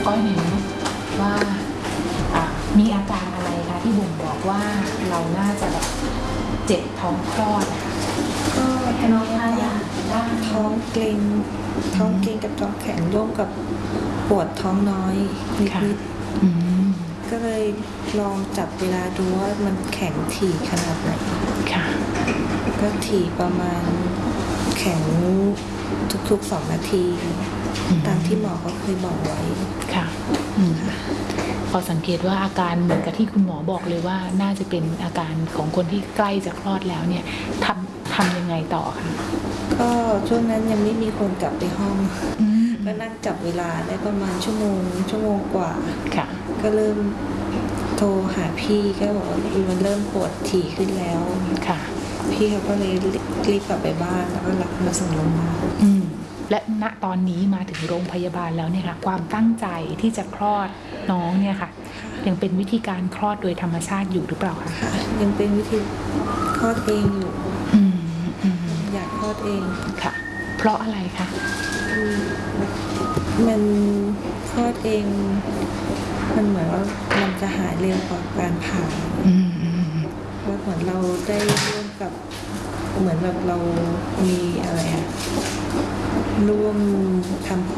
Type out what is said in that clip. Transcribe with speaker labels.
Speaker 1: ก็เห็นว่ามีอาการอะไรคะที่บ่งบอกว่าเราน่าจะแบบเจ็บท้องคลอด
Speaker 2: ก็จะมีอาการท้องเกร็งกับท้องแข็งร่วมกับปวดท้องน้อยนิดๆก็เลยลองจับเวลาดูว่ามันแข็งถี่ขนาดไหน
Speaker 1: ค่ะ
Speaker 2: ก็ถี่ประมาณแข็งทุกๆ2 นาทีตามที่หมอก็เคยบอกไว้
Speaker 1: ค่ะพอสังเกตว่าอาการเหมือนกับที่คุณหมอบอกเลยว่าน่าจะเป็นอาการของคนที่ใกล้จะคลอดแล้วเนี่ยทำยังไงต่อคะ
Speaker 2: ก็ช่วงนั้นยังไม่มีคนกลับไปห้องก็นั่งจับเวลาได้ประมาณชั่วโมงกว่า
Speaker 1: ค่ะ
Speaker 2: ก็เริ่มโทรหาพี่ก็บอกว่ามันเริ่มปวดถี่ขึ้นแล้ว
Speaker 1: ค่ะ
Speaker 2: พี่เขาก็เลยรีบกลับไปบ้านแล้วก็รับมาส่งโรงพยาบาล
Speaker 1: และณตอนนี้มาถึงโรงพยาบาลแล้วเนี่ยค่ะความตั้งใจที่จะคลอดน้องเนี่ยค่ะยังเป็นวิธีการคลอดโดยธรรมชาติอยู่หรือเปล่าคะ
Speaker 2: ยังเป็นวิธีคลอดเองอยู่อยากคลอดเอง
Speaker 1: ค่ะเพราะอะไรคะ
Speaker 2: มันคลอดเองมันเหมือนว่ามันจะหายเร็วกว่าการผ่าเพราะเหมือนเราได้ร่วมกับเหมือนแบบเรามีอะไรร่วมทำ